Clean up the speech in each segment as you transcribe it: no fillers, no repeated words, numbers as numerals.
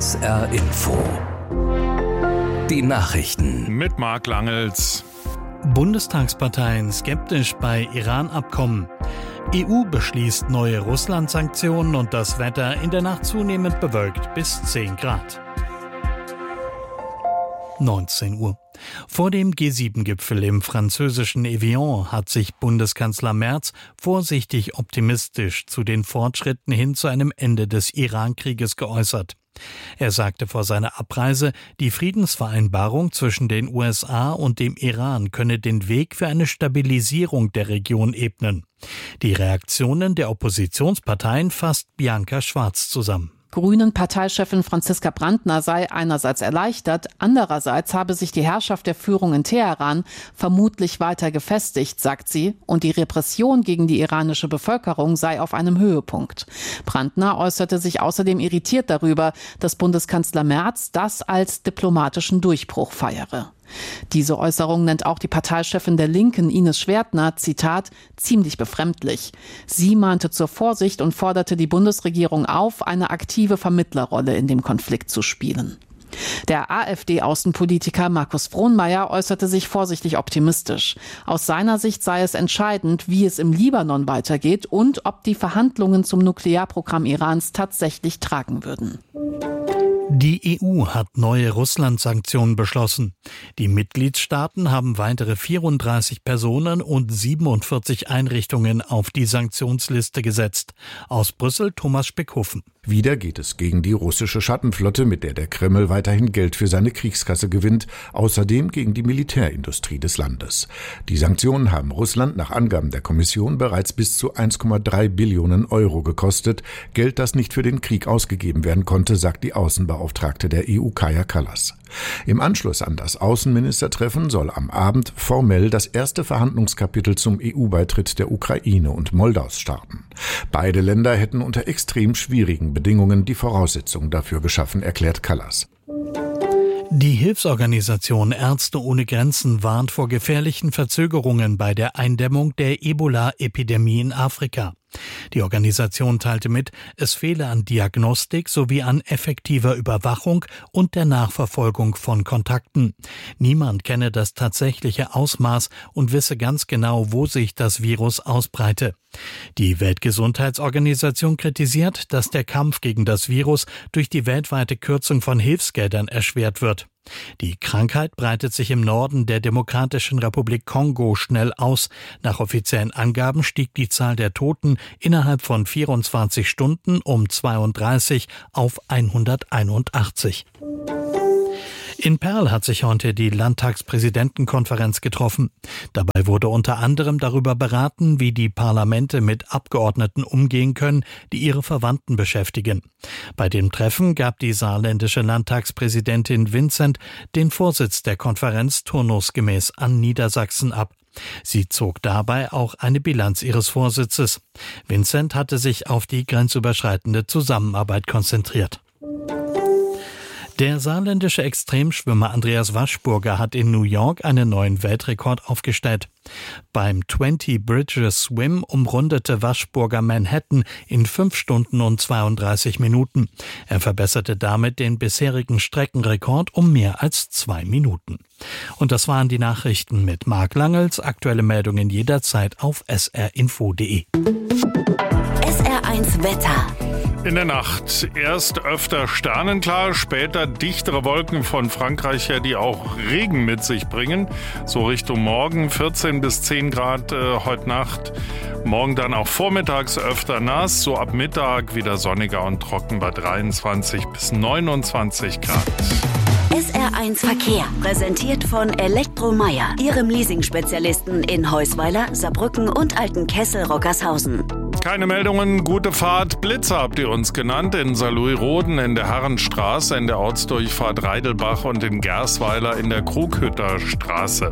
SR Info. Die Nachrichten. Mit Marc Langels. Bundestagsparteien skeptisch bei Iran-Abkommen. EU beschließt neue Russland-Sanktionen und das Wetter in der Nacht zunehmend bewölkt bis 10 Grad. 19 Uhr. Vor dem G7-Gipfel im französischen Evian hat sich Bundeskanzler Merz vorsichtig optimistisch zu den Fortschritten hin zu einem Ende des Iran-Krieges geäußert. Er sagte vor seiner Abreise, die Friedensvereinbarung zwischen den USA und dem Iran könne den Weg für eine Stabilisierung der Region ebnen. Die Reaktionen der Oppositionsparteien fasst Bianca Schwarz zusammen. Grünen-Parteichefin Franziska Brandner sei einerseits erleichtert, andererseits habe sich die Herrschaft der Führung in Teheran vermutlich weiter gefestigt, sagt sie, und die Repression gegen die iranische Bevölkerung sei auf einem Höhepunkt. Brandner äußerte sich außerdem irritiert darüber, dass Bundeskanzler Merz das als diplomatischen Durchbruch feiere. Diese Äußerung nennt auch die Parteichefin der Linken, Ines Schwertner, Zitat, ziemlich befremdlich. Sie mahnte zur Vorsicht und forderte die Bundesregierung auf, eine aktive Vermittlerrolle in dem Konflikt zu spielen. Der AfD-Außenpolitiker Markus Frohnmayer äußerte sich vorsichtig optimistisch. Aus seiner Sicht sei es entscheidend, wie es im Libanon weitergeht und ob die Verhandlungen zum Nuklearprogramm Irans tatsächlich tragen würden. Die EU hat neue Russland-Sanktionen beschlossen. Die Mitgliedstaaten haben weitere 34 Personen und 47 Einrichtungen auf die Sanktionsliste gesetzt. Aus Brüssel Thomas Speckhofen. Wieder geht es gegen die russische Schattenflotte, mit der Kreml weiterhin Geld für seine Kriegskasse gewinnt, außerdem gegen die Militärindustrie des Landes. Die Sanktionen haben Russland nach Angaben der Kommission bereits bis zu 1,3 Billionen Euro gekostet, Geld, das nicht für den Krieg ausgegeben werden konnte, sagt die Außenbeauftragte der EU Kaja Kallas. Im Anschluss an das Außenministertreffen soll am Abend formell das erste Verhandlungskapitel zum EU-Beitritt der Ukraine und Moldaus starten. Beide Länder hätten unter extrem schwierigen Bedingungen die Voraussetzungen dafür geschaffen, erklärt Kallas. Die Hilfsorganisation Ärzte ohne Grenzen warnt vor gefährlichen Verzögerungen bei der Eindämmung der Ebola-Epidemie in Afrika. Die Organisation teilte mit, es fehle an Diagnostik sowie an effektiver Überwachung und der Nachverfolgung von Kontakten. Niemand kenne das tatsächliche Ausmaß und wisse ganz genau, wo sich das Virus ausbreite. Die Weltgesundheitsorganisation kritisiert, dass der Kampf gegen das Virus durch die weltweite Kürzung von Hilfsgeldern erschwert wird. Die Krankheit breitet sich im Norden der Demokratischen Republik Kongo schnell aus. Nach offiziellen Angaben stieg die Zahl der Toten innerhalb von 24 Stunden um 32 auf 181. In Perl hat sich heute die Landtagspräsidentenkonferenz getroffen. Dabei wurde unter anderem darüber beraten, wie die Parlamente mit Abgeordneten umgehen können, die ihre Verwandten beschäftigen. Bei dem Treffen gab die saarländische Landtagspräsidentin Vincent den Vorsitz der Konferenz turnusgemäß an Niedersachsen ab. Sie zog dabei auch eine Bilanz ihres Vorsitzes. Vincent hatte sich auf die grenzüberschreitende Zusammenarbeit konzentriert. Der saarländische Extremschwimmer Andreas Waschburger hat in New York einen neuen Weltrekord aufgestellt. Beim 20 Bridges Swim umrundete Waschburger Manhattan in 5 Stunden und 32 Minuten. Er verbesserte damit den bisherigen Streckenrekord um mehr als 2 Minuten. Und das waren die Nachrichten mit Marc Langels. Aktuelle Meldungen jederzeit auf srinfo.de. SR1 Wetter. In der Nacht erst öfter sternenklar, später dichtere Wolken von Frankreich her, die auch Regen mit sich bringen. So Richtung Morgen 14 bis 10 Grad heute Nacht. Morgen dann auch vormittags öfter nass, so ab Mittag wieder sonniger und trocken bei 23 bis 29 Grad. SR1 Verkehr, präsentiert von Elektromeyer, Ihrem Leasing-Spezialisten in Heusweiler, Saarbrücken und Altenkessel-Rockershausen. Keine Meldungen, gute Fahrt. Blitzer habt ihr uns genannt in Saarlouis-Roden, in der Herrenstraße, in der Ortsdurchfahrt Reidelbach und in Gersweiler in der Krughütter Straße.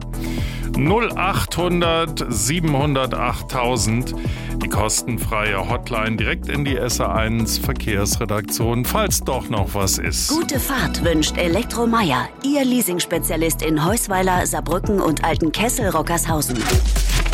0800 700 8000, die kostenfreie Hotline direkt in die SR1 Verkehrsredaktion, falls doch noch was ist. Gute Fahrt wünscht Elektromeyer, Ihr Leasing-Spezialist in Heusweiler, Saarbrücken und Altenkessel-Rockershausen.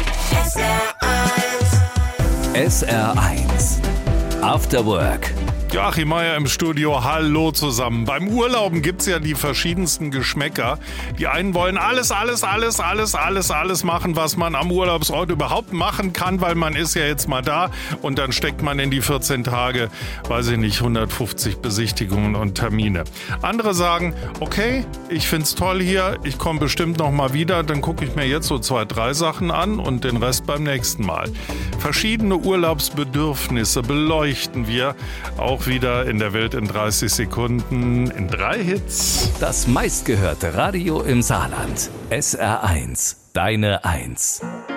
SR1 After Work. Joachim Meier im Studio, hallo zusammen. Beim Urlauben gibt's ja die verschiedensten Geschmäcker. Die einen wollen alles machen, was man am Urlaubsort überhaupt machen kann, weil man ist ja jetzt mal da und dann steckt man in die 14 Tage, weiß ich nicht, 150 Besichtigungen und Termine. Andere sagen, okay, ich find's toll hier, ich komme bestimmt noch mal wieder, dann gucke ich mir jetzt so 2, 3 Sachen an und den Rest beim nächsten Mal. Verschiedene Urlaubsbedürfnisse beleuchten wir auch wieder in der Welt in 30 Sekunden in 3 Hits. Das meistgehörte Radio im Saarland. SR1, deine 1.